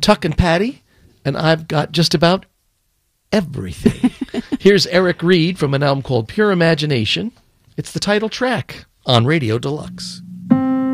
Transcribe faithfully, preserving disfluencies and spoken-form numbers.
Tuck and Patty, and I've got just about everything. Here's Eric Reed from an album called Pure Imagination. It's the title track on Radio Deluxe.